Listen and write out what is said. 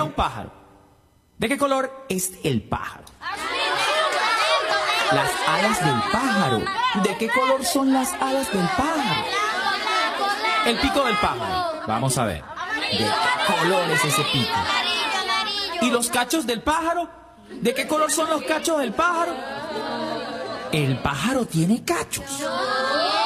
un pájaro. ¿De qué color es el pájaro? Las alas del pájaro. ¿De qué color son las alas del pájaro? El pico del pájaro. Vamos a ver. ¿De qué color es ese pico? ¿Y los cachos del pájaro? ¿De qué color son los cachos del pájaro? El pájaro tiene cachos.